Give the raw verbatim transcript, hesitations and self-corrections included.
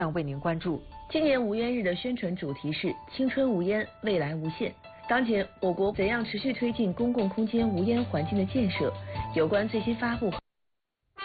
为您关注。 今年无烟日的宣传主题是青春无烟，未来无限。当前我国怎样持续推进公共空间无烟环境的建设？有关最新发布。